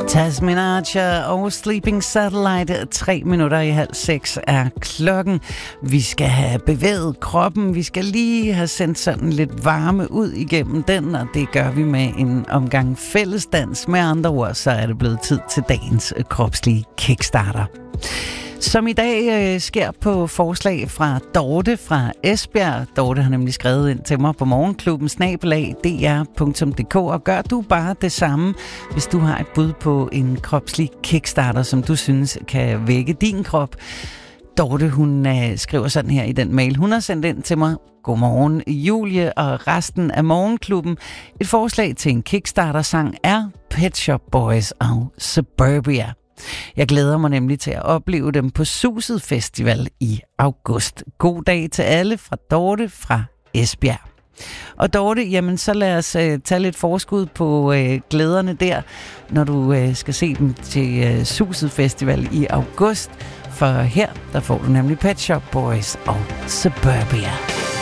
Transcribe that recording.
Tasmin Archer og Sleeping Satellite. 5:03 er klokken. Vi skal have bevæget kroppen. Vi skal lige have sendt sådan lidt varme ud igennem den, og det gør vi med en omgang fællesdans. Med andre ord, så er det blevet tid til dagens kropslige kickstarter. Som i dag sker på forslag fra Dorte fra Esbjerg. Dorte har nemlig skrevet ind til mig på morgenklubben@dr.dk, og gør du bare det samme, hvis du har et bud på en kropslig kickstarter, som du synes kan vække din krop. Dorte, hun skriver sådan her i den mail, hun har sendt ind til mig. Godmorgen, Julie og resten af morgenklubben. Et forslag til en kickstarter-sang er Pet Shop Boys og Suburbia. Jeg glæder mig nemlig til at opleve dem på Suset Festival i august. God dag til alle fra Dorte fra Esbjerg. Og Dorte, jamen så lad os tage lidt forskud på glæderne der, når du skal se dem til Suset Festival i august. For her, der får du nemlig Pet Shop Boys og Suburbia.